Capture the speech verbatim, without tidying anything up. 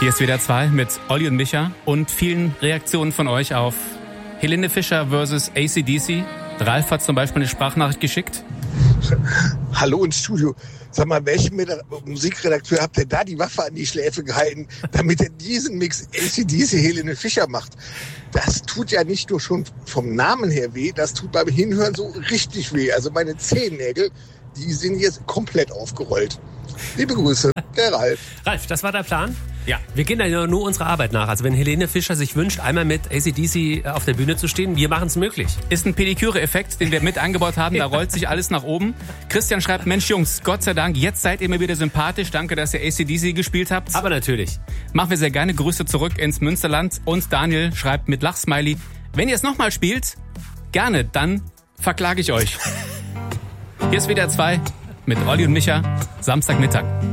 Hier ist wieder zwei mit Olli und Micha und vielen Reaktionen von euch auf Helene Fischer versus A C D C. Ralf hat zum Beispiel eine Sprachnachricht geschickt. Hallo ins Studio. Sag mal, welchen Musikredakteur habt ihr da die Waffe an die Schläfe gehalten, damit er diesen Mix A C D C Helene Fischer macht? Das tut ja nicht nur schon vom Namen her weh, das tut beim Hinhören so richtig weh. Also meine Zehennägel, die sind jetzt komplett aufgerollt. Liebe Grüße, der Ralf. Ralf, das war der Plan? Ja. Wir gehen da nur unserer Arbeit nach. Also wenn Helene Fischer sich wünscht, einmal mit A C D C auf der Bühne zu stehen, wir machen es möglich. Ist ein Pediküre-Effekt, den wir mit eingebaut haben. Da rollt sich alles nach oben. Christian schreibt, Mensch Jungs, Gott sei Dank, jetzt seid ihr mir wieder sympathisch. Danke, dass ihr A C D C gespielt habt. Aber natürlich. Machen wir sehr gerne Grüße zurück ins Münsterland. Und Daniel schreibt mit Lachsmiley, wenn ihr es nochmal spielt, gerne, dann verklage ich euch. Hier ist wieder zwei mit Olli und Micha, Samstagmittag.